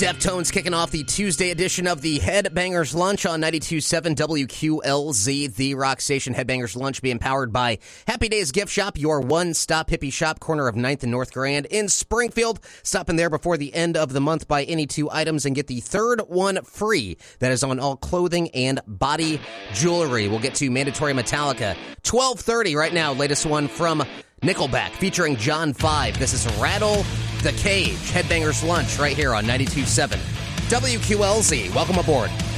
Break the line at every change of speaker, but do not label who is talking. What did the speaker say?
Deftones kicking off the Tuesday edition of the Headbangers Lunch on 92.7 WQLZ, the rock station. Headbangers Lunch being powered by Happy Days Gift Shop, your one-stop hippie shop, corner of 9th and North Grand in Springfield. Stop in there before the end of the month, buy any 2 items and get the third one free. That is on all clothing and body jewelry. We'll get to Mandatory Metallica, 12:30 right now. Latest one from Nickelback featuring John 5. This is Rattle the Cage. Headbangers Lunch right here on 92.7 WQLZ. Welcome aboard.